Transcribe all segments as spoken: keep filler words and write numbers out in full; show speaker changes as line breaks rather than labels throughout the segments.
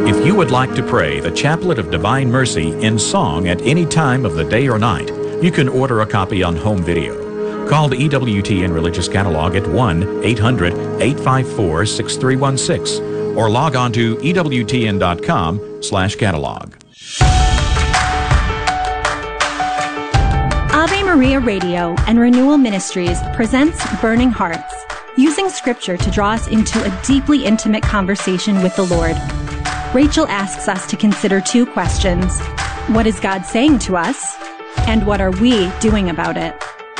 If you would like to pray the Chaplet of Divine Mercy in song at any time of the day or night, you can order a copy on home video. Call the E W T N Religious Catalog at one eight hundred, eight five four, six three one six or log on to E W T N dot com slash catalog.
Ave Maria Radio and Renewal Ministries presents Burning Hearts, using Scripture to draw us into a deeply intimate conversation with the Lord. Rachel asks us to consider two questions. What is God saying to us? And what are we doing about it?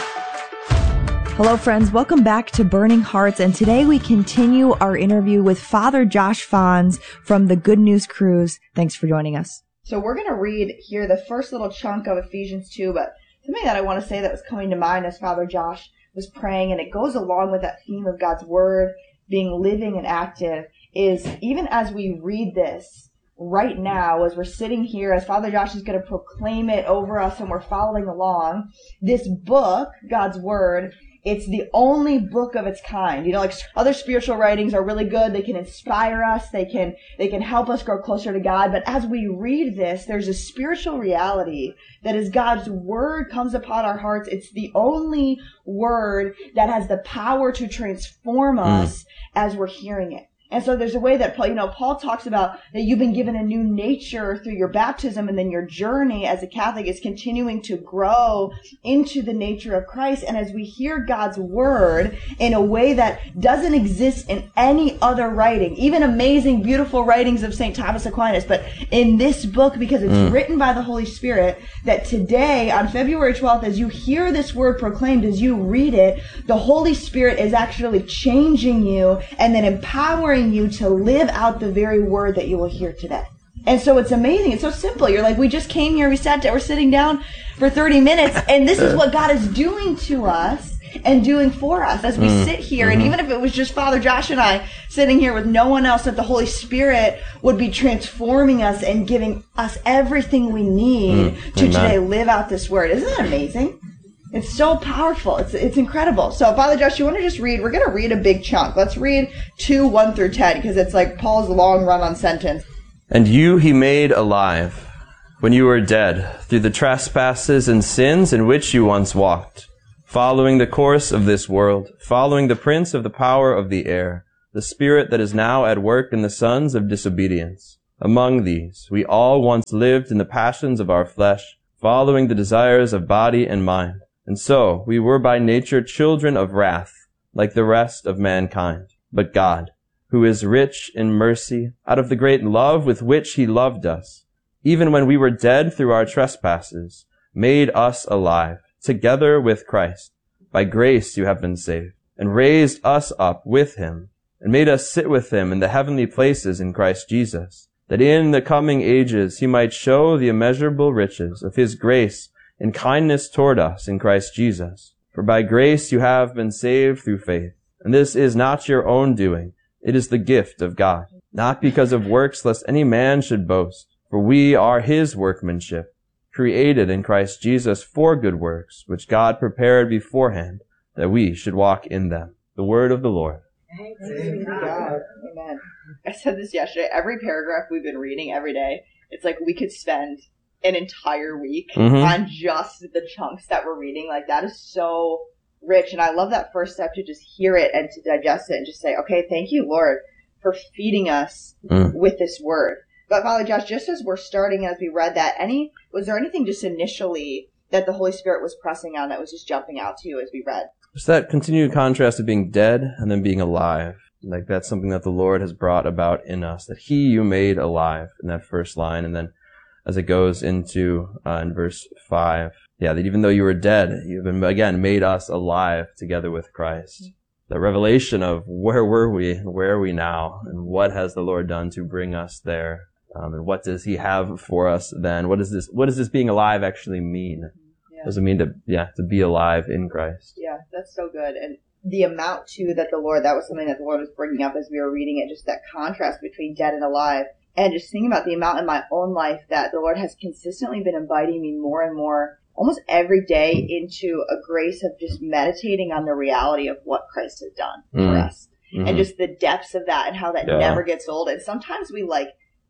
Hello, friends. Welcome back to Burning Hearts. And today we continue our interview with Father Josh Fons from the Good News Cruise. Thanks for joining us.
So we're going to read here the first little chunk of Ephesians two, but something that I want to say that was coming to mind as Father Josh was praying, and it goes along with that theme of God's Word being living and active, is even as we read this right now, as we're sitting here, as Father Josh is going to proclaim it over us and we're following along, this book, God's Word, it's the only book of its kind. You know, like other spiritual writings are really good. They can inspire us. They can, they can help us grow closer to God. But as we read this, there's a spiritual reality that as God's Word comes upon our hearts, it's the only Word that has the power to transform us mm. as we're hearing it. And so there's a way that, Paul, you know, Paul talks about that you've been given a new nature through your baptism, and then your journey as a Catholic is continuing to grow into the nature of Christ. And as we hear God's Word in a way that doesn't exist in any other writing, even amazing, beautiful writings of Saint Thomas Aquinas, but in this book, because it's mm. written by the Holy Spirit, that today, on February twelfth, as you hear this Word proclaimed, as you read it, the Holy Spirit is actually changing you and then empowering you to live out the very Word that you will hear today. And so it's amazing. It's so simple. You're like, we just came here, we sat down, we're sitting down for thirty minutes, and this is what God is doing to us and doing for us as we mm. sit here. Mm-hmm. And even if it was just Father Josh and I sitting here with no one else, that the Holy Spirit would be transforming us and giving us everything we need mm. to Amen. Today live out this Word. Isn't that amazing? It's so powerful. It's it's incredible. So, Father Josh, you want to just read? We're going to read a big chunk. Let's read two, one through ten, because it's like Paul's long run-on sentence.
And you he made alive, when you were dead, through the trespasses and sins in which you once walked, following the course of this world, following the prince of the power of the air, the spirit that is now at work in the sons of disobedience. Among these, we all once lived in the passions of our flesh, following the desires of body and mind. And so we were by nature children of wrath, like the rest of mankind. But God, who is rich in mercy, out of the great love with which he loved us, even when we were dead through our trespasses, made us alive, together with Christ. By grace you have been saved, and raised us up with him, and made us sit with him in the heavenly places in Christ Jesus, that in the coming ages he might show the immeasurable riches of his grace and kindness toward us in Christ Jesus. For by grace you have been saved through faith. And this is not your own doing. It is the gift of God, not because of works, lest any man should boast. For we are his workmanship, created in Christ Jesus for good works, which God prepared beforehand that we should walk in them. The word of the Lord.
Thanks be to God. Amen. I said this yesterday. Every paragraph we've been reading every day, it's like we could spend an entire week mm-hmm. on just the chunks that we're reading. Like, that is so rich. And I love that first step, to just hear it and to digest it and just say, okay, thank you, Lord, for feeding us mm. with this Word. But Father Josh, just as we're starting, as we read that, any was there anything just initially that the Holy Spirit was pressing on that was just jumping out to you as we read?
It's that continued contrast of being dead and then being alive. Like, that's something that the Lord has brought about in us, that he you made alive in that first line. And then as it goes into, uh, in verse five, yeah, that even though you were dead, you've been, again, made us alive together with Christ. The revelation of where were we and where are we now, and what has the Lord done to bring us there, um, and what does he have for us then? What does this, what does this being alive actually mean? Yeah. What does it mean to, yeah, to be alive in Christ?
Yeah, that's so good. And the amount too that the Lord, that was something that the Lord was bringing up as we were reading it, just that contrast between dead and alive. And just thinking about the amount in my own life that the Lord has consistently been inviting me more and more, almost every day, into a grace of just meditating on the reality of what Christ has done mm. for us. Mm-hmm. And just the depths of that and how that yeah. never gets old. And sometimes we like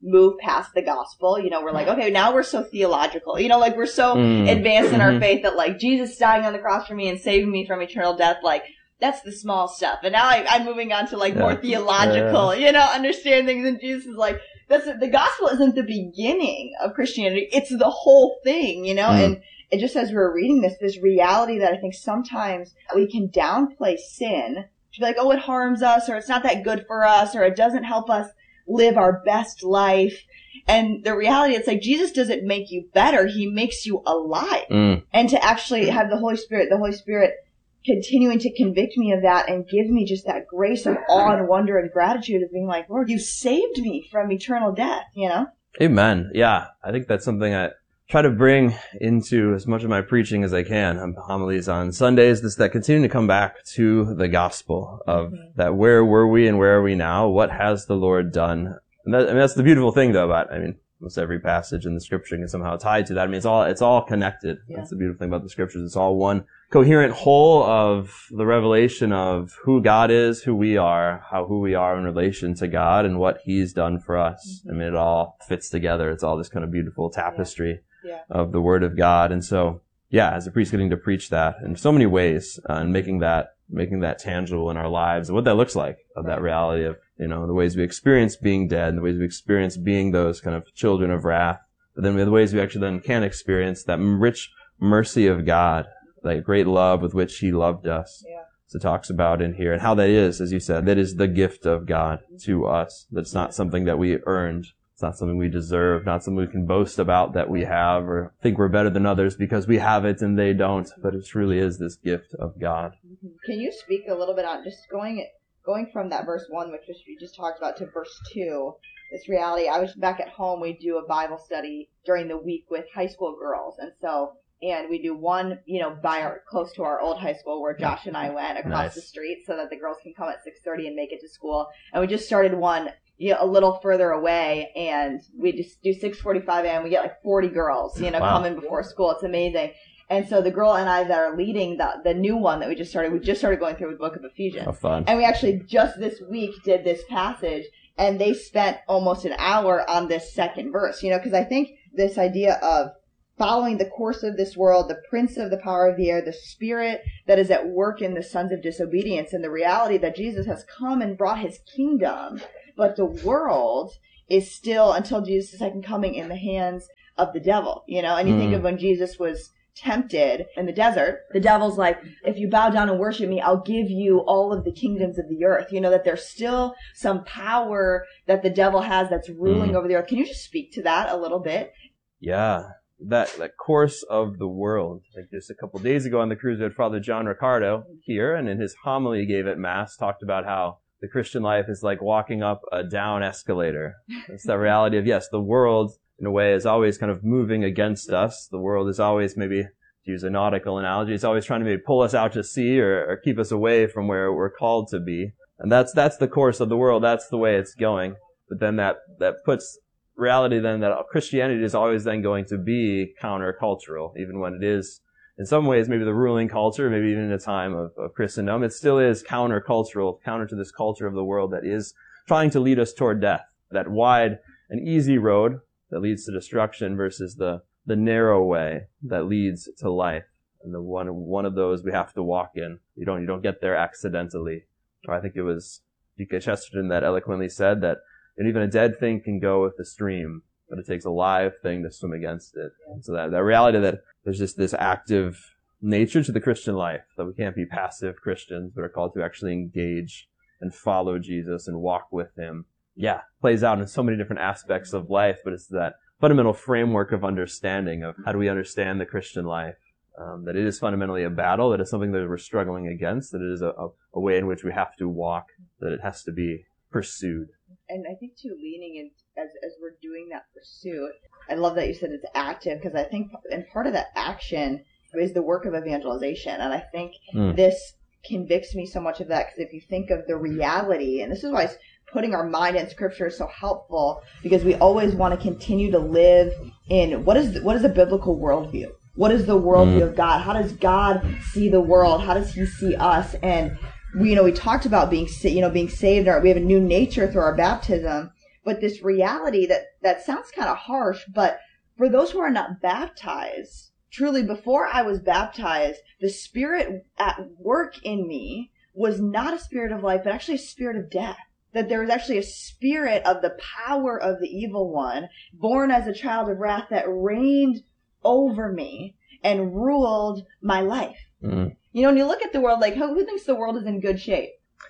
move past the gospel. You know, we're like, okay, now we're so theological. You know, like we're so mm. advanced in our faith that like Jesus dying on the cross for me and saving me from eternal death, like that's the small stuff. And now I, I'm moving on to like yeah. more theological, yeah. you know, understandings. And Jesus is like, that's the gospel isn't the beginning of Christianity; it's the whole thing. You know, mm. and it just as we were reading this, this reality that I think sometimes we can downplay sin to be like, oh, it harms us, or it's not that good for us, or it doesn't help us live our best life. And the reality, it's like Jesus doesn't make you better. He makes you alive. Mm. And to actually have the Holy Spirit, the Holy Spirit continuing to convict me of that and give me just that grace of awe and wonder and gratitude of being like, Lord, you saved me from eternal death, you know?
Amen. Yeah. I think that's something I try to bring into as much of my preaching as I can. I'm homilies on Sundays, this, that continue to come back to the gospel of mm-hmm. that where were we and where are we now? What has the Lord done? And that, I mean, that's the beautiful thing though about, I mean, almost every passage in the scripture is somehow tied to that. I mean, it's all, it's all connected. Yeah. That's the beautiful thing about the scriptures. It's all one coherent whole of the revelation of who God is, who we are, how, who we are in relation to God and what He's done for us. Mm-hmm. I mean, it all fits together. It's all this kind of beautiful tapestry yeah. Yeah. of the Word of God. And so, yeah, as a priest getting to preach that in so many ways uh, and making that, making that tangible in our lives and what that looks like of that reality of, you know, the ways we experience being dead and the ways we experience being those kind of children of wrath. But then the ways we actually then can experience that rich mercy of God, that great love with which He loved us. Yeah. So it talks about in here and how that is, as you said, that is the gift of God to us. That's not something that we earned. It's not something we deserve, not something we can boast about that we have or think we're better than others because we have it and they don't. But it truly is this gift of God.
Can you speak a little bit on just going going from that verse one, which we just talked about, to verse two, this reality? I was back at home. We do a Bible study during the week with high school girls. And so, and we do one, you know, by our, close to our old high school where Josh and I went across nice. the street so that the girls can come at six thirty and make it to school. And we just started one, you know, a little further away, and we just do six forty-five a.m. We get like forty girls, you know, wow. coming before school. It's amazing. And so the girl and I that are leading the the new one that we just started, we just started going through the book of Ephesians.
Oh, fun.
And we actually just this week did this passage, and they spent almost an hour on this second verse, you know, because I think this idea of following the course of this world, the prince of the power of the air, the spirit that is at work in the sons of disobedience, and the reality that Jesus has come and brought His kingdom, but the world is still, until Jesus' second coming, in the hands of the devil, you know? And you mm. think of when Jesus was tempted in the desert, the devil's like, if you bow down and worship me, I'll give you all of the kingdoms of the earth. You know, that there's still some power that the devil has that's ruling mm. over the earth. Can you just speak to that a little bit?
Yeah. That that course of the world. Like just a couple of days ago on the cruise, we had Father John Ricardo here, and in his homily he gave at Mass, talked about how the Christian life is like walking up a down escalator. It's the reality of, yes, the world, in a way, is always kind of moving against us. The world is always, maybe, to use a nautical analogy, it's always trying to maybe pull us out to sea or, or keep us away from where we're called to be. And that's that's the course of the world. That's the way it's going. But then that, that puts reality then that Christianity is always then going to be countercultural, even when it is, in some ways, maybe the ruling culture, maybe even in a time of, of Christendom. It still is countercultural, counter to this culture of the world that is trying to lead us toward death. That wide and easy road that leads to destruction versus the, the narrow way that leads to life. And the one, one of those we have to walk in. You don't, you don't get there accidentally. Or I think it was G K Chesterton that eloquently said that and even a dead thing can go with the stream, but it takes a live thing to swim against it. And so that, that reality that there's just this active nature to the Christian life, that we can't be passive Christians, but are called to actually engage and follow Jesus and walk with Him. Yeah, plays out in so many different aspects of life, but it's that fundamental framework of understanding of how do we understand the Christian life. Um, that it is fundamentally a battle, that it's something that we're struggling against, that it is a, a, a way in which we have to walk, that it has to be pursued.
And I think, too, leaning in as as we're doing that pursuit, I love that you said it's active, because I think, and part of that action is the work of evangelization. And I think mm. this convicts me so much of that, because if you think of the reality, and this is why putting our mind in Scripture is so helpful, because we always want to continue to live in what is what is a biblical worldview? What is the worldview mm. of God? How does God see the world? How does He see us? And we, you know, we talked about being, you know, being saved, or we have a new nature through our baptism. But this reality that, that sounds kind of harsh, but for those who are not baptized, truly before I was baptized, the Spirit at work in me was not a spirit of life, but actually a spirit of death. That there was actually a spirit of the power of the evil one, born as a child of wrath, that reigned over me and ruled my life. Mm. You know, when you look at the world, like, who, who thinks the world is in good shape?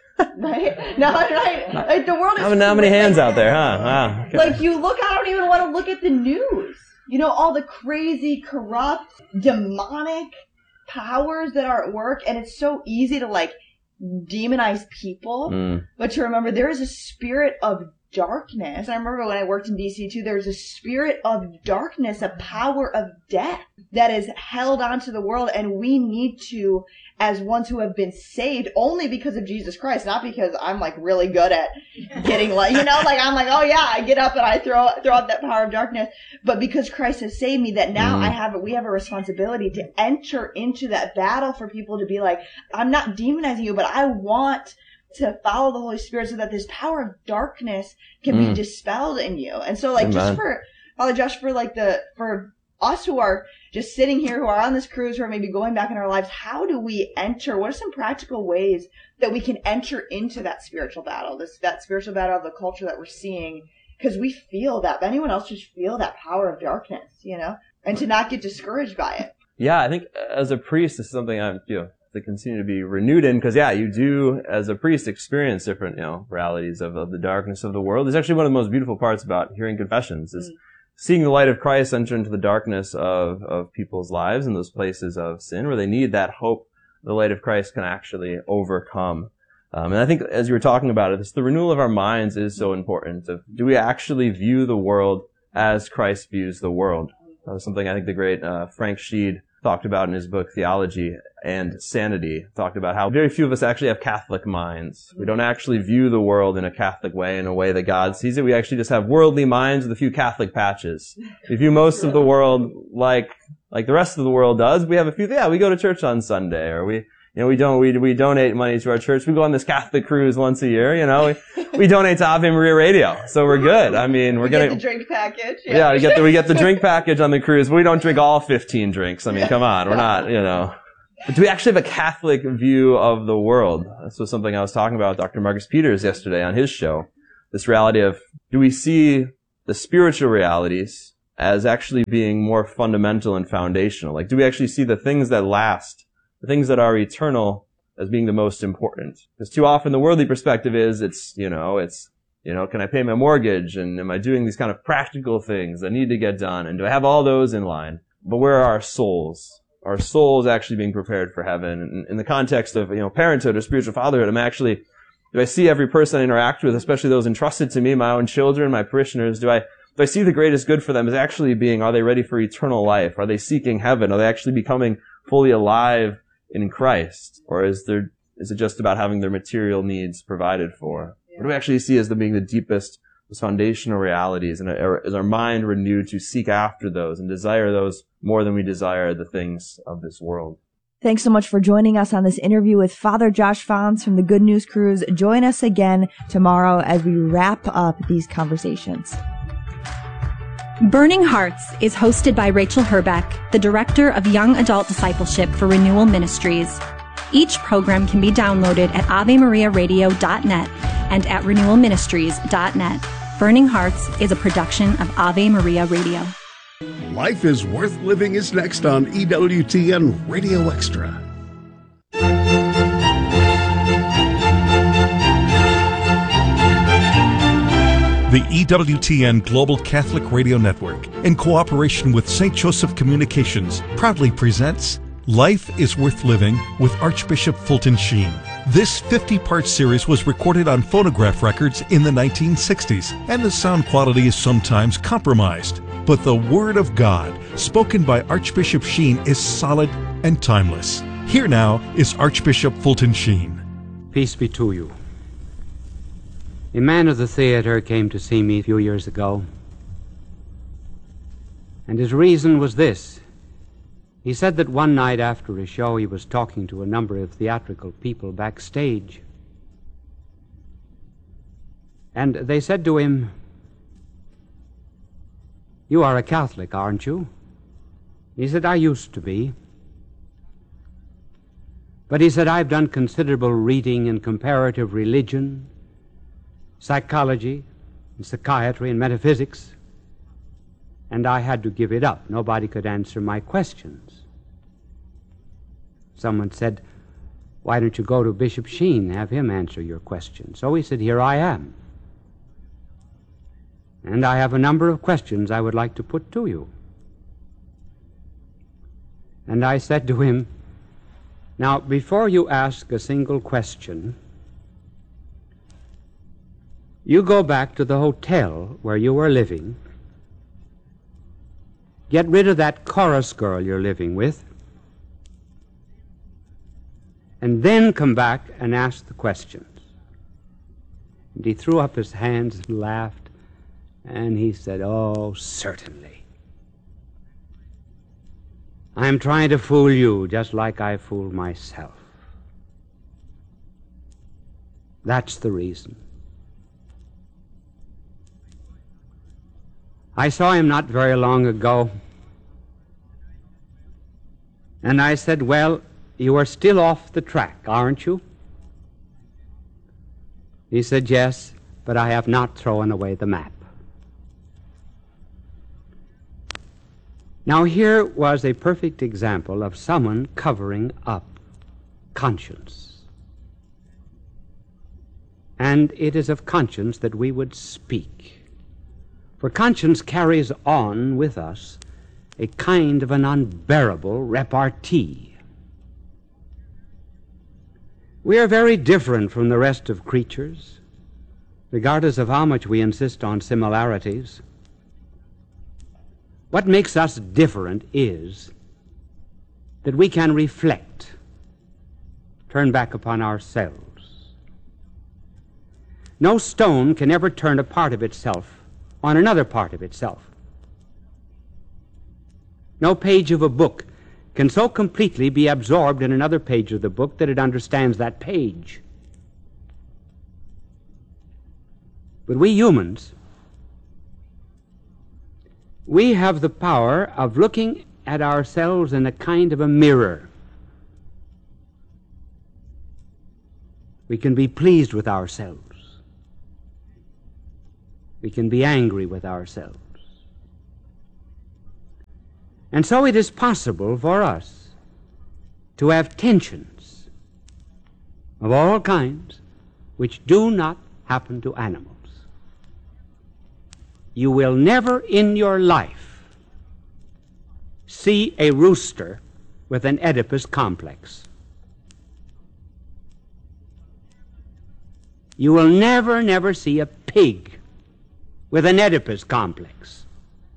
Right? No, right? Like, the world is...
How, how many hands like, out there, huh? Wow. Okay.
Like, you look, I don't even want to look at the news. You know, all the crazy, corrupt, demonic powers that are at work, and it's so easy to, like, demonize people, mm. but to remember there is a spirit of darkness. I remember when I worked in D C too, there's a spirit of darkness, a power of death that is held onto the world, and we need to, as ones who have been saved only because of Jesus Christ, not because I'm like really good at getting like, you know, like I'm like, oh yeah, I get up and I throw throw out that power of darkness, but because Christ has saved me, that now mm. I have, we have a responsibility to enter into that battle for people to be like, I'm not demonizing you, but I want to follow the Holy Spirit so that this power of darkness can mm. be dispelled in you. And so like, Amen. Just for, Father Josh, for like the, for us who are just sitting here, who are on this cruise, who are maybe going back in our lives, how do we enter? What are some practical ways that we can enter into that spiritual battle, this, that spiritual battle of the culture that we're seeing? Because we feel that. But anyone else just feel that power of darkness, you know, and to not get discouraged by it.
Yeah, I think as a priest, this is something I'm, you know, to continue to be renewed in, because yeah, you do as a priest experience different, you know, realities of, of the darkness of the world. It's actually one of the most beautiful parts about hearing confessions is mm. seeing the light of Christ enter into the darkness of, of people's lives in those places of sin where they need that hope the light of Christ can actually overcome. Um, and I think as you were talking about it, this, the renewal of our minds is so important. Of, do we actually view the world as Christ views the world? That was something I think the great uh, Frank Sheed talked about in his book, Theology and Sanity, talked about how very few of us actually have Catholic minds. We don't actually view the world in a Catholic way, in a way that God sees it. We actually just have worldly minds with a few Catholic patches. We view most of the world like, like the rest of the world does. We have a few, yeah, we go to church on Sunday, or we, you know, we don't, we, we donate money to our church. We go on this Catholic cruise once a year, you know, we, we donate to Ave Maria Radio. So we're good. I mean, we're
we
gonna.
get the drink package. Yeah,
yeah we get the, we get the drink package on the cruise, but we don't drink all fifteen drinks. I mean, come on. We're not, you know. But do we actually have a Catholic view of the world? This was something I was talking about with Doctor Marcus Peters yesterday on his show. This reality of, do we see the spiritual realities as actually being more fundamental and foundational? Like, do we actually see the things that last, the things that are eternal, as being the most important? Because too often the worldly perspective is, it's, you know, it's, you know, can I pay my mortgage? And am I doing these kind of practical things that need to get done? And do I have all those in line? But where are our souls? Our souls actually being prepared for heaven? And in the context of, you know, parenthood or spiritual fatherhood, I'm actually, do I see every person I interact with, especially those entrusted to me, my own children, my parishioners, do I, do I see the greatest good for them as actually being, are they ready for eternal life? Are they seeking heaven? Are they actually becoming fully alive in Christ? Or is there, is it just about having their material needs provided for? What do we actually see as the being the deepest, those foundational realities? And is our mind renewed to seek after those and desire those more than we desire the things of this world?
Thanks so much for joining us on this interview with Father Josh Fons from the Good News Cruise. Join us again tomorrow as we wrap up these conversations.
Burning Hearts is hosted by Rachel Herbeck, the Director of Young Adult Discipleship for Renewal Ministries. Each program can be downloaded at ave maria radio dot net and at renewal ministries dot net. Burning Hearts is a production of Ave Maria Radio.
Life is Worth Living is next on E W T N Radio Extra. The E W T N Global Catholic Radio Network, in cooperation with Saint Joseph Communications, proudly presents Life is Worth Living with Archbishop Fulton Sheen. This fifty-part series was recorded on phonograph records in the nineteen sixties, and the sound quality is sometimes compromised. But the Word of God, spoken by Archbishop Sheen, is solid and timeless. Here now is Archbishop Fulton Sheen.
Peace be to you. A man of the theater came to see me a few years ago, and his reason was this. He said that one night after a show he was talking to a number of theatrical people backstage, and they said to him, "You are a Catholic, aren't you?" He said, "I used to be." But he said, "I've done considerable reading in comparative religion, psychology, and psychiatry, and metaphysics, and I had to give it up. Nobody could answer my questions." Someone said, "Why don't you go to Bishop Sheen, have him answer your questions?" So he said, "Here I am. And I have a number of questions I would like to put to you." And I said to him, "Now, before you ask a single question, you go back to the hotel where you were living, get rid of that chorus girl you're living with, and then come back and ask the questions." And he threw up his hands and laughed, and he said, "Oh, certainly. I'm trying to fool you just like I fooled myself. That's the reason." I saw him not very long ago, and I said, "Well, you are still off the track, aren't you?" He said, "Yes, but I have not thrown away the map." Now, here was a perfect example of someone covering up conscience. And it is of conscience that we would speak. For conscience carries on with us a kind of an unbearable repartee. We are very different from the rest of creatures, regardless of how much we insist on similarities. What makes us different is that we can reflect, turn back upon ourselves. No stone can ever turn a part of itself on another part of itself. No page of a book can so completely be absorbed in another page of the book that it understands that page. But we humans, we have the power of looking at ourselves in a kind of a mirror. We can be pleased with ourselves. We can be angry with ourselves. And so it is possible for us to have tensions of all kinds which do not happen to animals. You will never in your life see a rooster with an Oedipus complex. You will never, never see a pig with an Oedipus complex.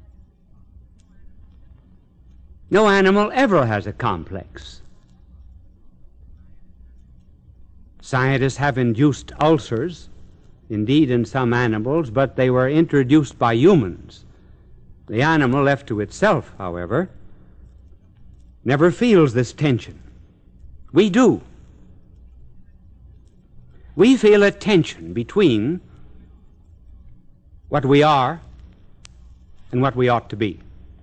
No animal ever has a complex. Scientists have induced ulcers, indeed in some animals, but they were introduced by humans. The animal left to itself, however, never feels this tension. We do. We feel a tension between what we are and what we ought to be,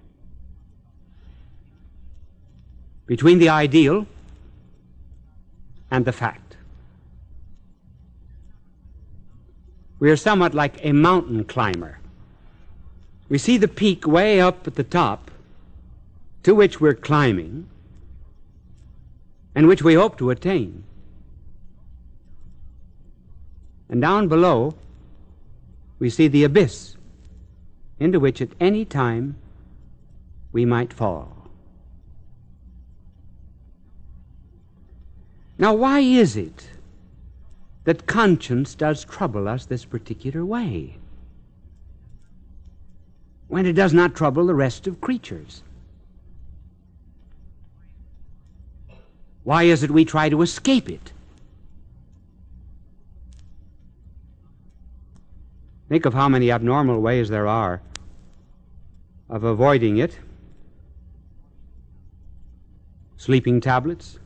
between the ideal and the fact. We are somewhat like a mountain climber. We see the peak way up at the top, to which we're climbing, and which we hope to attain. And down below, we see the abyss, into which at any time we might fall. Now, why is it that conscience does trouble us this particular way, when it does not trouble the rest of creatures? Why is it we try to escape it? Think of how many abnormal ways there are of avoiding it. Sleeping tablets,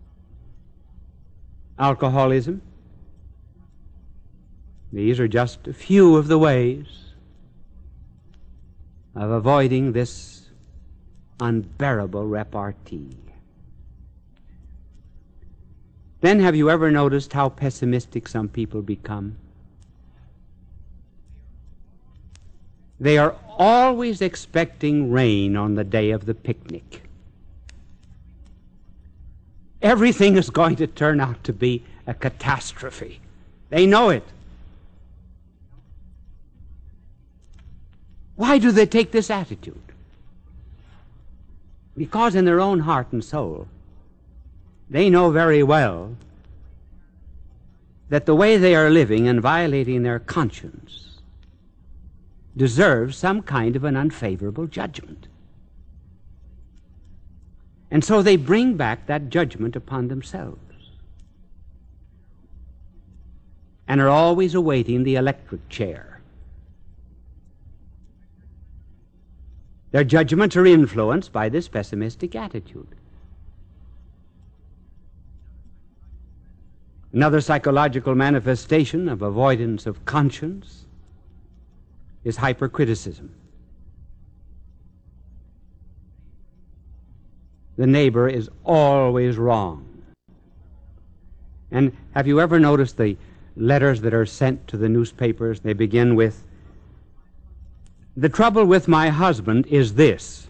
alcoholism. These are just a few of the ways. of avoiding this unbearable repartee. Then have you ever noticed how pessimistic some people become? They are always expecting rain on the day of the picnic. Everything is going to turn out to be a catastrophe. They know it. Why do they take this attitude? Because in their own heart and soul, they know very well that the way they are living and violating their conscience deserves some kind of an unfavorable judgment. And so they bring back that judgment upon themselves and are always awaiting the electric chair. Their judgments are influenced by this pessimistic attitude. Another psychological manifestation of avoidance of conscience is hypercriticism. The neighbor is always wrong. And have you ever noticed the letters that are sent to the newspapers? They begin with, "The trouble with my husband is this.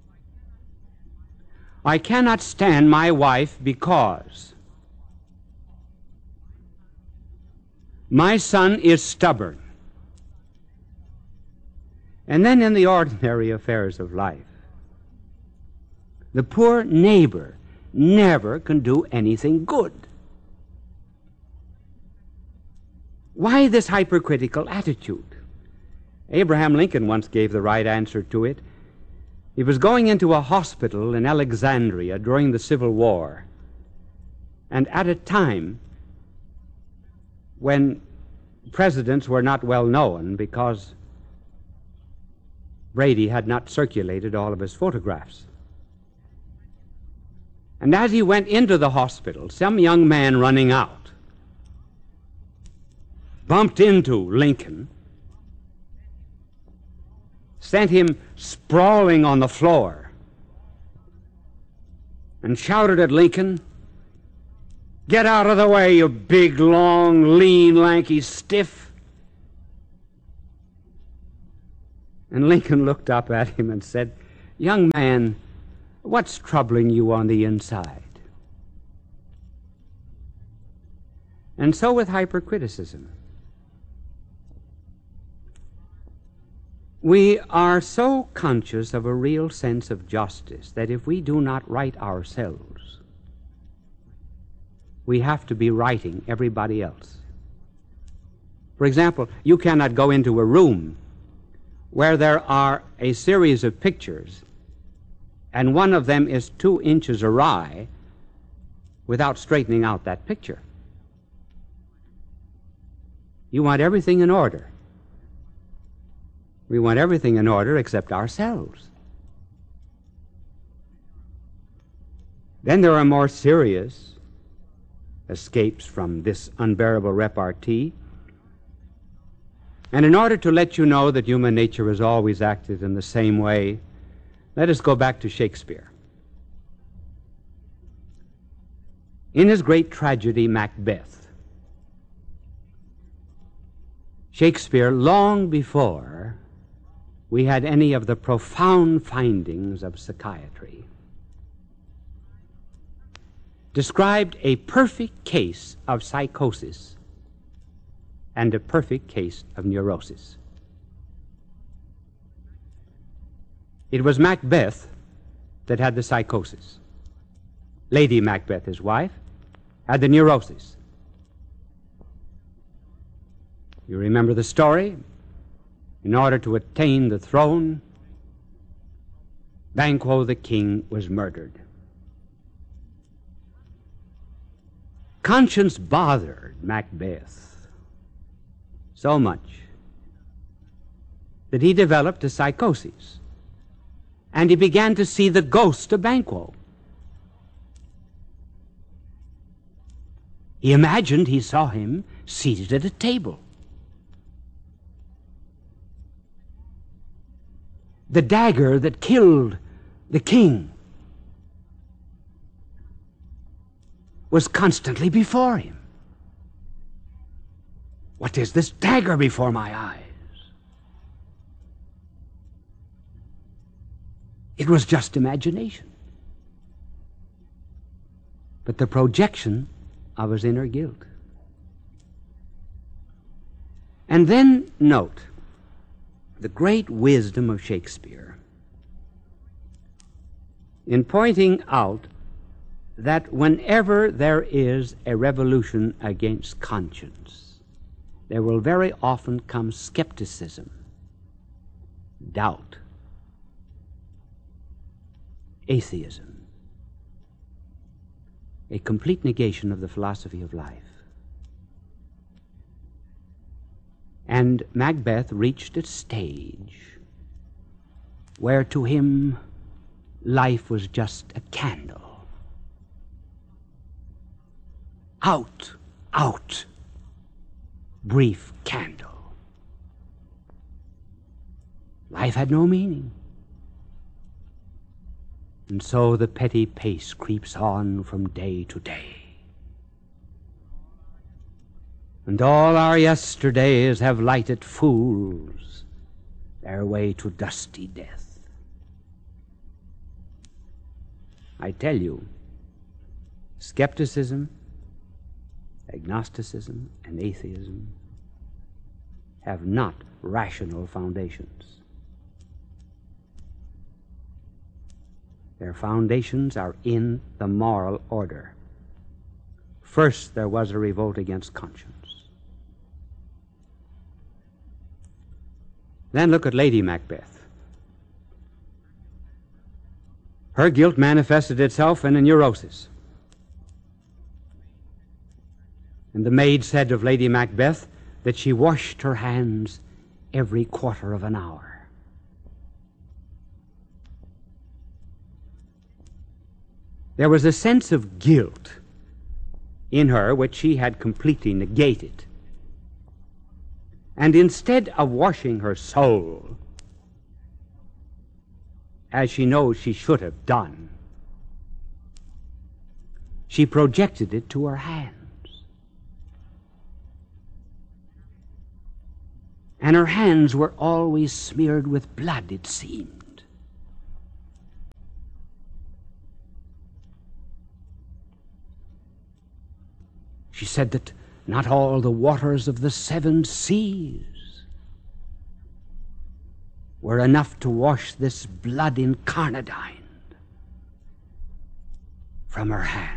I cannot stand my wife because my son is stubborn." And then in the ordinary affairs of life, the poor neighbor never can do anything good. Why this hypercritical attitude? Abraham Lincoln once gave the right answer to it. He was going into a hospital in Alexandria during the Civil War, and at a time when presidents were not well known because Brady had not circulated all of his photographs. And as he went into the hospital, some young man running out bumped into Lincoln, sent him sprawling on the floor, and shouted at Lincoln, "Get out of the way, you big, long, lean, lanky stiff." And Lincoln looked up at him and said, "Young man, what's troubling you on the inside?" And so with hypercriticism. We are so conscious of a real sense of justice that if we do not right ourselves, we have to be righting everybody else. For example, you cannot go into a room where there are a series of pictures and one of them is two inches awry without straightening out that picture. You want everything in order. We want everything in order except ourselves. Then there are more serious escapes from this unbearable repartee. And in order to let you know that human nature has always acted in the same way, let us go back to Shakespeare. In his great tragedy, Macbeth, Shakespeare, long before we had any of the profound findings of psychiatry, described a perfect case of psychosis and a perfect case of neurosis. It was Macbeth that had the psychosis. Lady Macbeth, his wife, had the neurosis. You remember the story? In order to attain the throne, Banquo the king was murdered. Conscience bothered Macbeth so much that he developed a psychosis, and he began to see the ghost of Banquo. He imagined he saw him seated at a table. the dagger that killed the king was constantly before him. What is this dagger before my eyes? It was just imagination, but the projection of his inner guilt. And then note the great wisdom of Shakespeare in pointing out that whenever there is a revolution against conscience, there will very often come skepticism, doubt, atheism, a complete negation of the philosophy of life. And Macbeth reached a stage where to him life was just a candle. Out, out, brief candle. Life had no meaning. And so the petty pace creeps on from day to day. And all our yesterdays have lighted fools their way to dusty death. I tell you, skepticism, agnosticism, and atheism have not rational foundations. Their foundations are in the moral order. First, there was a revolt against conscience. Then look at Lady Macbeth. Her guilt manifested itself in a neurosis. And the maid said of Lady Macbeth that she washed her hands every quarter of an hour. There was a sense of guilt in her which she had completely negated. And instead of washing her soul, as she knows she should have done, she projected it to her hands. And her hands were always smeared with blood, it seemed. She said that not all the waters of the seven seas were enough to wash this blood incarnadine from her hands.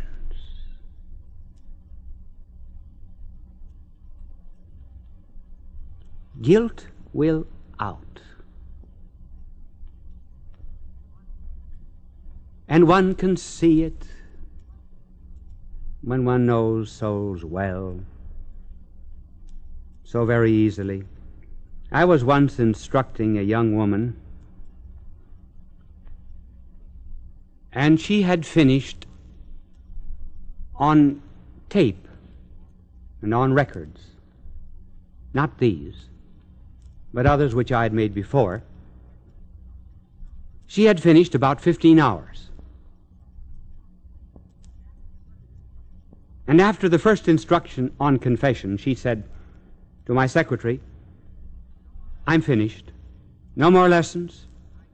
Guilt will out. And one can see it when one knows souls well, so very easily. I was once instructing a young woman, and she had finished on tape and on records, not these, but others which I had made before. She had finished about fifteen hours. And after the first instruction on confession, she said to my secretary, "I'm finished. No more lessons.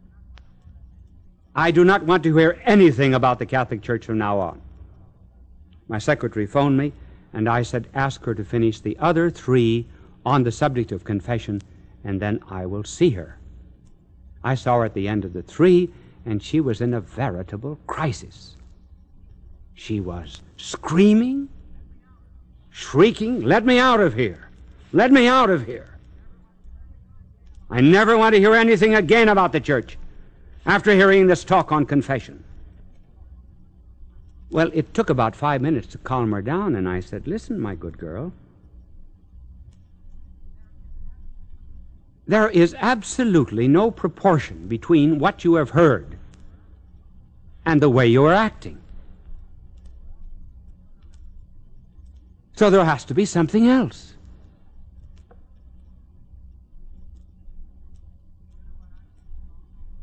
I do not want to hear anything about the Catholic Church from now on." My secretary phoned me, and I said, "Ask her to finish the other three on the subject of confession, and then I will see her." I saw her at the end of the three, and she was in a veritable crisis. She was screaming, shrieking, "Let me out of here! Let me out of here! I never want to hear anything again about the church after hearing this talk on confession." Well, it took about five minutes to calm her down, and I said, "Listen, my good girl, there is absolutely no proportion between what you have heard and the way you are acting. So there has to be something else."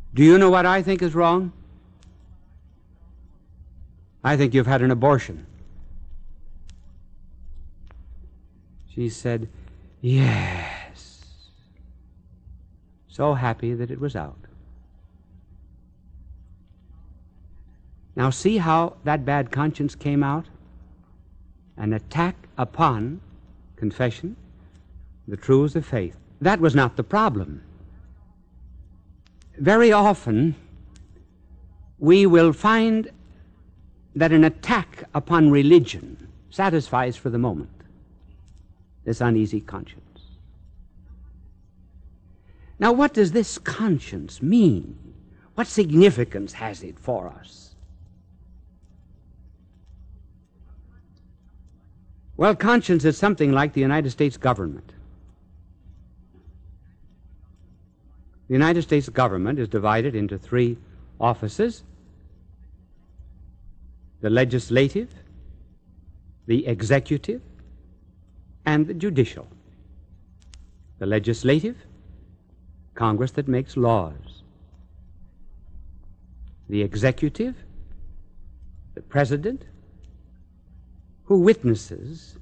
Do you know what I think is wrong? I think you've had an abortion. She said, yes. So happy that it was out. Now see how that bad conscience came out? An attack upon confession, the truths of faith. That was not the problem. Very often, we will find that an attack upon religion satisfies for the moment this uneasy conscience. Now, what does this conscience mean? What significance has it for us? Well, conscience is something like the United States government. The United States government is divided into three offices: the legislative, the executive, and the judicial. The legislative, Congress that makes laws. The executive, the president, who witnesses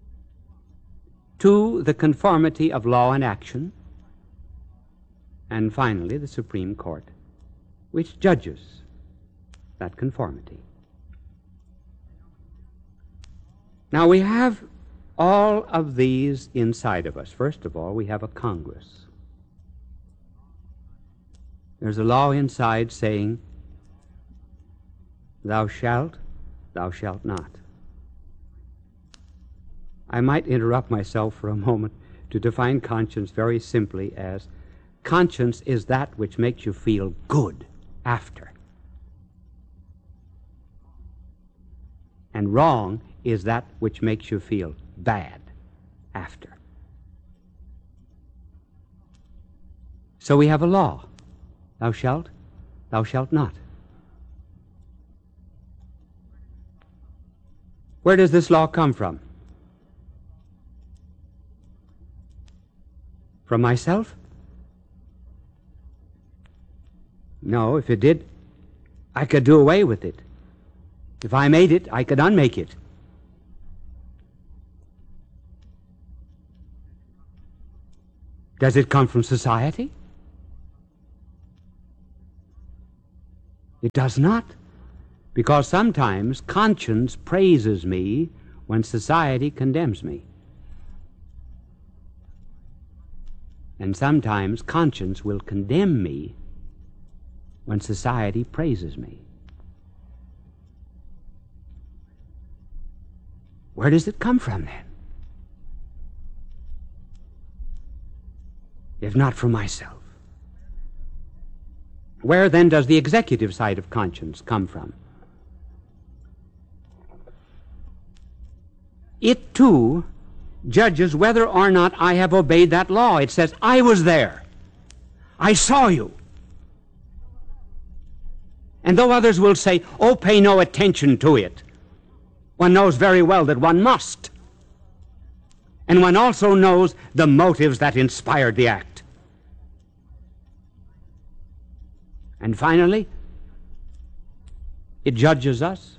to the conformity of law and action. And finally, the Supreme Court, which judges that conformity. Now, we have all of these inside of us. First of all, we have a Congress. There's a law inside saying, thou shalt, thou shalt not. I might interrupt myself for a moment to define conscience very simply as conscience is that which makes you feel good after. And wrong is that which makes you feel bad after. So we have a law. Thou shalt, thou shalt not. Where does this law come from? From myself? No, if it did, I could do away with it. If I made it, I could unmake it. Does it come from society? It does not, because sometimes conscience praises me when society condemns me. And sometimes conscience will condemn me when society praises me. Where does it come from then? If not from myself. Where then does the executive side of conscience come from? It too judges whether or not I have obeyed that law. It says, I was there. I saw you. And though others will say, oh, pay no attention to it, one knows very well that one must. And one also knows the motives that inspired the act. And finally, it judges us.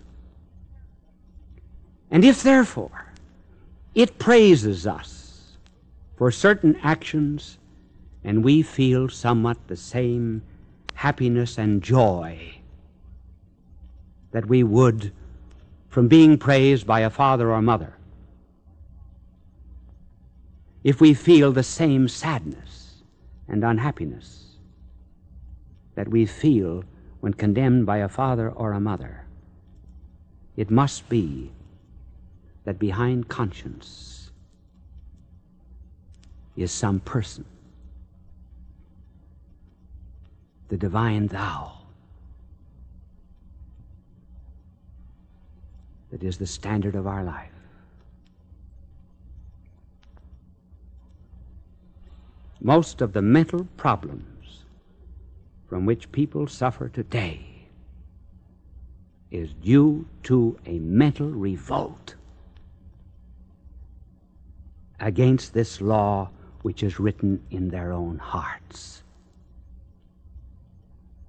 And if, therefore, it praises us for certain actions, and we feel somewhat the same happiness and joy that we would from being praised by a father or mother, if we feel the same sadness and unhappiness that we feel when condemned by a father or a mother, it must be that behind conscience is some person, the divine thou, that is the standard of our life. Most of the mental problems from which people suffer today is due to a mental revolt against this law which is written in their own hearts.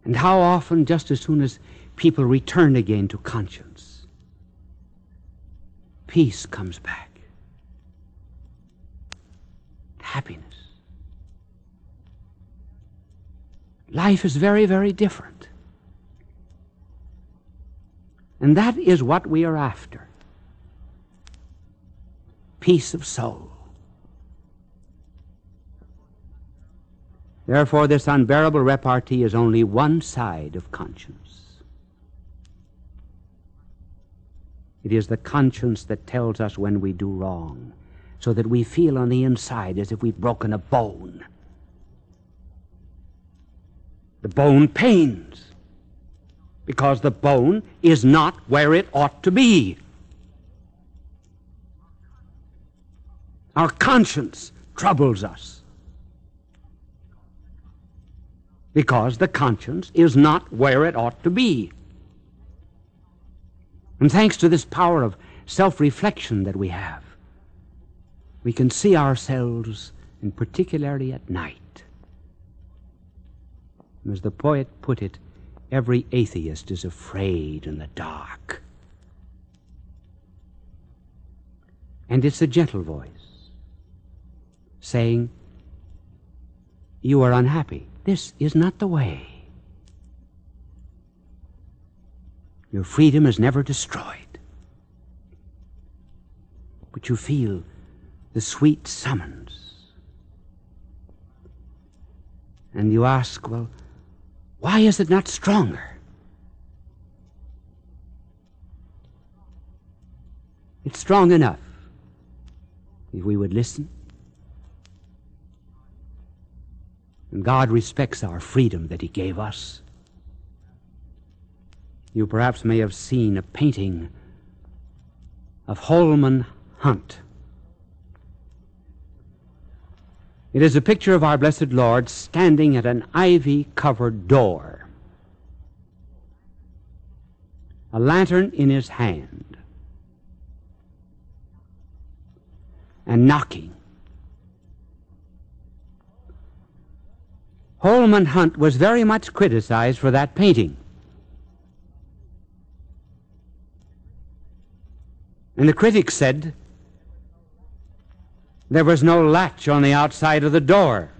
And how often, just as soon as people return again to conscience, peace comes back, happiness. Life is very, very different. And that is what we are after. Peace of soul. Therefore, this unbearable repartee is only one side of conscience. It is the conscience that tells us when we do wrong, so that we feel on the inside as if we've broken a bone. The bone pains, because the bone is not where it ought to be. Our conscience troubles us, because the conscience is not where it ought to be. And thanks to this power of self-reflection that we have, we can see ourselves, and particularly at night. As the poet put it, every atheist is afraid in the dark. And it's a gentle voice saying, you are unhappy. This is not the way. Your freedom is never destroyed. But you feel the sweet summons. And you ask, well, why is it not stronger? It's strong enough if we would listen. And God respects our freedom that He gave us. You perhaps may have seen a painting of Holman Hunt. It is a picture of our blessed Lord standing at an ivy-covered door, a lantern in His hand, and knocking. Holman Hunt was very much criticized for that painting. And the critics said there was no latch on the outside of the door.